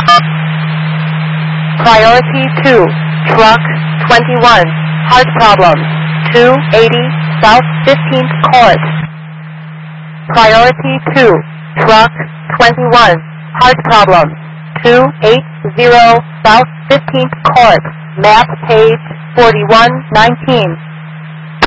Priority 2, truck 21, heart problem, 280 South 15th Court. Priority 2, truck 21, heart problem, 280 South 15th Court, map page 4119.